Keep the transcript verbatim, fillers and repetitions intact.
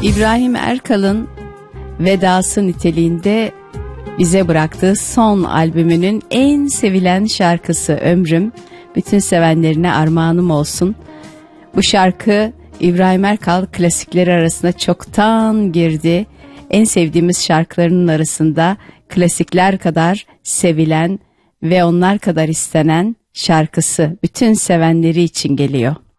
İbrahim Erkal'ın vedası niteliğinde bize bıraktığı son albümünün en sevilen şarkısı Ömrüm, bütün sevenlerine armağanım olsun. Bu şarkı İbrahim Erkal klasikleri arasında çoktan girdi. En sevdiğimiz şarkılarının arasında klasikler kadar sevilen ve onlar kadar istenen şarkısı bütün sevenleri için geliyor.